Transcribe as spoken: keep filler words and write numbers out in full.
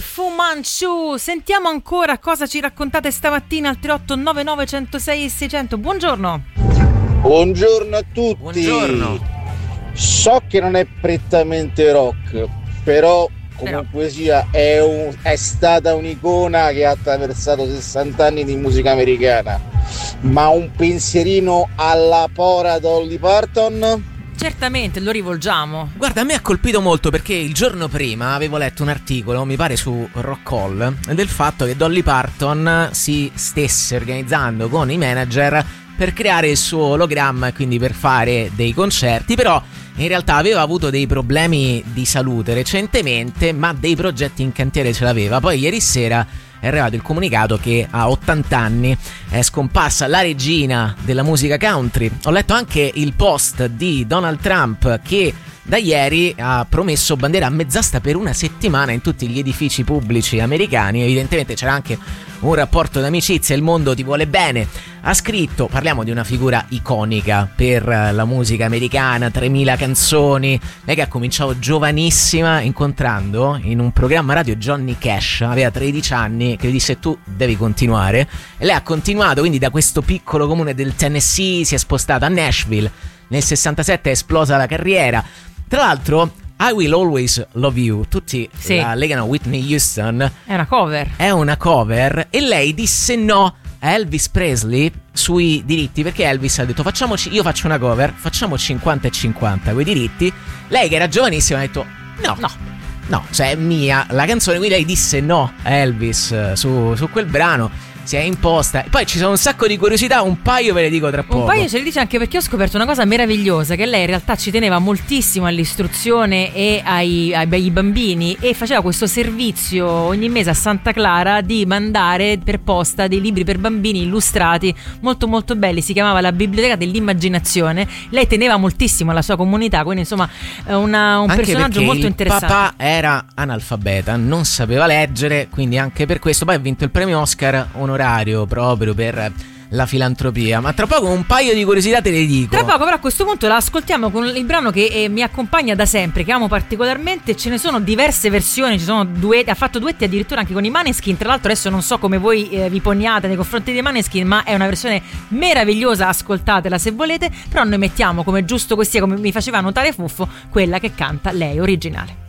Fu Manchu. Sentiamo ancora cosa ci raccontate stamattina al tre otto nove nove uno zero sei sei zero zero. Buongiorno. Buongiorno a tutti. Buongiorno. So che non è prettamente rock, però comunque sia è, un, è stata un'icona che ha attraversato sessanta anni di musica americana. Ma un pensierino alla pora Dolly Parton? Certamente, lo rivolgiamo. Guarda, a me ha colpito molto perché il giorno prima avevo letto un articolo, mi pare su Rock Hall, del fatto che Dolly Parton si stesse organizzando con i manager per creare il suo ologramma e quindi per fare dei concerti, però in realtà aveva avuto dei problemi di salute recentemente, ma dei progetti in cantiere ce l'aveva. Poi ieri sera è arrivato il comunicato che a ottanta anni è scomparsa la regina della musica country. Ho letto anche il post di Donald Trump che da ieri ha promesso bandiera a mezz'asta per una settimana in tutti gli edifici pubblici americani. Evidentemente c'era anche un rapporto d'amicizia, il mondo ti vuole bene. Ha scritto, parliamo di una figura iconica per la musica americana, tremila canzoni. Lei che ha cominciato giovanissima incontrando in un programma radio Johnny Cash, aveva tredici anni, che gli disse tu devi continuare, e lei ha continuato, quindi da questo piccolo comune del Tennessee si è spostata a Nashville. Nel sessantasette è esplosa la carriera. Tra l'altro I Will Always Love You, tutti sì. la legano Whitney Houston. È una cover. È una cover e lei disse no a Elvis Presley sui diritti, perché Elvis ha detto facciamoci, io faccio una cover, facciamo cinquanta e cinquanta quei diritti. Lei che era giovanissima ha detto no, no, no, cioè è mia la canzone, quindi lei disse no a Elvis su, su quel brano. Si è imposta. Poi ci sono un sacco di curiosità, un paio ve le dico tra poco. Un paio ce le dice anche perché ho scoperto una cosa meravigliosa, che lei in realtà ci teneva moltissimo all'istruzione e ai, ai, ai bambini, e faceva questo servizio ogni mese a Santa Clara di mandare per posta dei libri per bambini illustrati molto molto belli. Si chiamava La Biblioteca dell'Immaginazione. Lei teneva moltissimo alla sua comunità, quindi insomma una, un anche personaggio molto interessante. Papà era analfabeta, non sapeva leggere, quindi anche per questo poi ha vinto il premio Oscar onorario proprio per la filantropia. Ma tra poco un paio di curiosità te le dico. Tra poco, però a questo punto la ascoltiamo con il brano che eh, mi accompagna da sempre, che amo particolarmente. Ce ne sono diverse versioni, ci sono duetti, ha fatto duetti addirittura anche con i Maneskin. Tra l'altro adesso non so come voi eh, vi poniate nei confronti dei Maneskin, ma è una versione meravigliosa, ascoltatela se volete. Però noi mettiamo, come giusto così, come mi faceva notare Fuffo, quella che canta lei originale.